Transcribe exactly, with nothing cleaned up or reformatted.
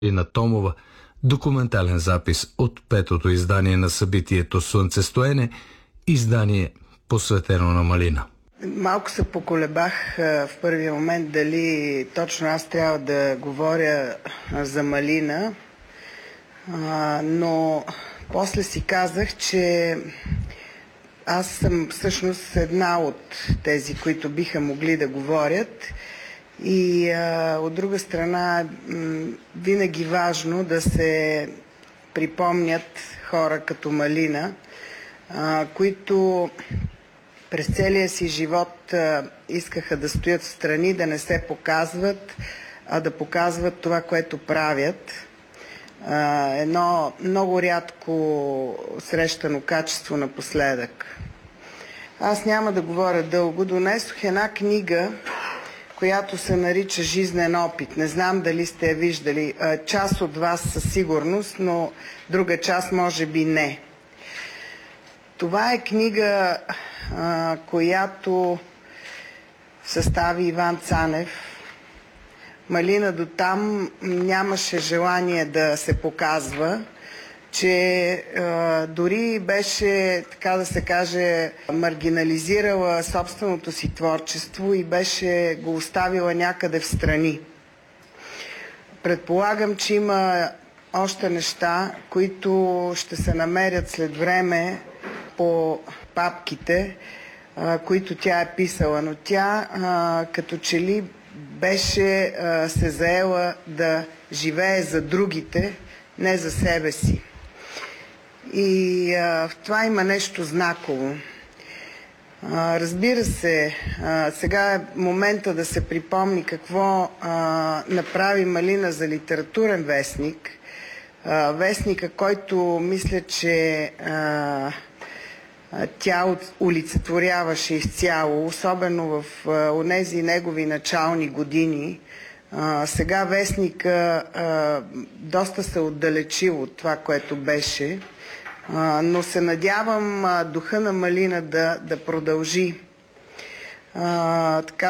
Ина Томова, документален запис от петото издание на събитието Слънцестоене, издание посветено на Малина. Малко се поколебах в първия момент дали точно аз трябва да говоря за Малина, но после си казах, че аз съм всъщност една от тези, които биха могли да говорят. И а, от друга страна, м- винаги важно да се припомнят хора като Малина, а, които през целия си живот а, искаха да стоят в страни, да не се показват, а да показват това, което правят. А, едно много рядко срещано качество напоследък. Аз няма да говоря дълго. Донесох една книга, която се нарича Жизнен опит. Не знам дали сте я виждали. Част от вас със сигурност, но друга част може би не. Това е книга, която състави Иван Цанев. Малина до там нямаше желание да се показва, че а, дори беше, така да се каже, маргинализирала собственото си творчество и беше го оставила някъде в страни. Предполагам, че има още неща, които ще се намерят след време по папките, а, които тя е писала, но тя а, като че ли беше а, се заела да живее за другите, не за себе си. И а, в това има нещо знаково. А, разбира се, а, сега е момента да се припомни какво а, направи Малина за литературен вестник. А, вестника, който мисля, че а, тя олицетворяваше изцяло, особено в а, онези негови начални години. А, сега вестника а, доста се отдалечил от това, което беше. Uh, но се надявам uh, духа на Малина да, да продължи. Uh, така